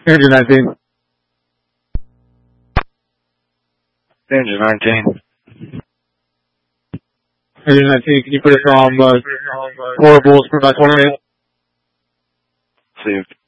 Engine 19. Engine 19. Engine 19, can you put us on 4 bulls per 28? Received.